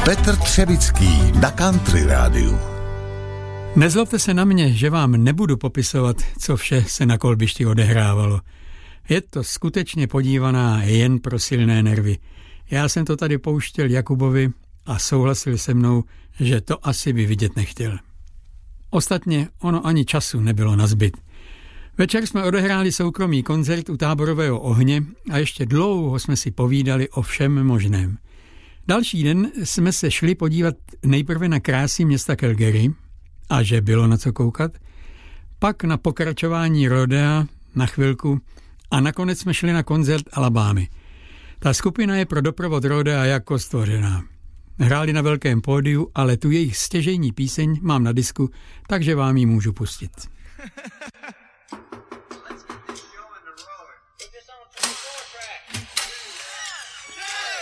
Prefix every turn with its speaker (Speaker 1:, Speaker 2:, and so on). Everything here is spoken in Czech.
Speaker 1: Petr Třevický na Country rádiu.
Speaker 2: Nezlobte se na mě, že vám nebudu popisovat, co vše se na kolbišti odehrávalo. Je to skutečně podívaná jen pro silné nervy. Já jsem to tady pouštěl Jakubovi a souhlasil se mnou, že to asi by vidět nechtěl. Ostatně ono ani času nebylo nazbyt. Večer jsme odehráli soukromý koncert u Táborového ohně a ještě dlouho jsme si povídali o všem možném. Další den jsme se šli podívat nejprve na krásy města Calgary, a že bylo na co koukat, pak na pokračování rodea na chvilku a nakonec jsme šli na koncert Alabámy. Ta skupina je pro doprovod rodea jako stvořená. Hráli na velkém pódiu, ale tu jejich stěžejní píseň mám na disku, takže vám ji můžu pustit.